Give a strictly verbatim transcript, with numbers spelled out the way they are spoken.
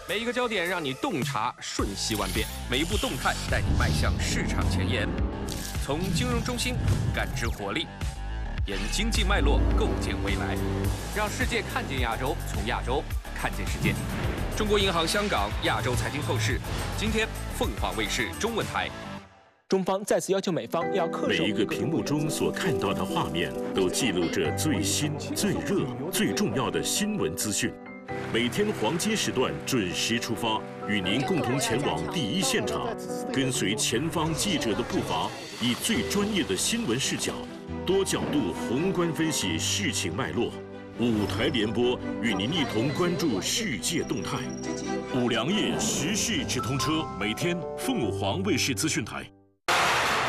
每一个焦点让你洞察瞬息万变，每一步动态带你迈向市场前沿。从金融中心感知活力，沿经济脉络构建未来，让世界看见亚洲，从亚洲看见世界。中国银行香港亚洲财经透视，今天凤凰卫视中文台。 中方再次要求美方要恪守。 每一个屏幕中所看到的画面，都记录着最新、最热、最重要的新闻资讯。每天黄金时段准时出发，与您共同前往第一现场，跟随前方记者的步伐，以最专业的新闻视角，多角度宏观分析事情脉络。五台联播，与您一同关注世界动态。五粮液时事直通车，每天凤凰卫视资讯台。